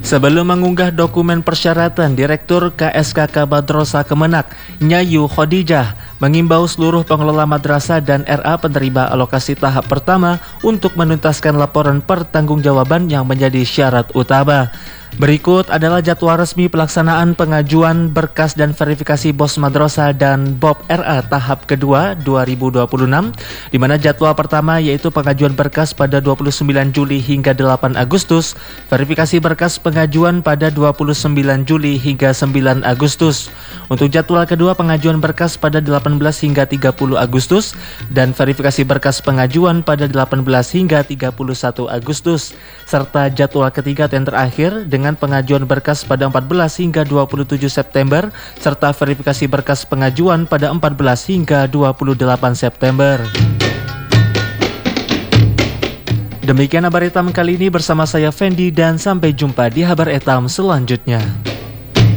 Sebelum mengunggah dokumen persyaratan, Direktur KSKK Madrasah Kemenak, Nyayu Khadijah, mengimbau seluruh pengelola madrasah dan RA penerima alokasi tahap pertama untuk menuntaskan laporan pertanggungjawaban yang menjadi syarat utama. Berikut adalah jadwal resmi pelaksanaan pengajuan berkas dan verifikasi BOS Madrasah dan BOP RA tahap kedua 2026, di mana jadwal pertama yaitu pengajuan berkas pada 29 Juli hingga 8 Agustus, verifikasi berkas pengajuan pada 29 Juli hingga 9 Agustus. Untuk jadwal kedua pengajuan berkas pada 18 hingga 30 Agustus dan verifikasi berkas pengajuan pada 18 hingga 31 Agustus, serta jadwal ketiga dan terakhir dengan pengajuan berkas pada 14 hingga 27 September serta verifikasi berkas pengajuan pada 14 hingga 28 September. Demikian Habar Etam kali ini bersama saya Fendi dan sampai jumpa di Habar Etam selanjutnya.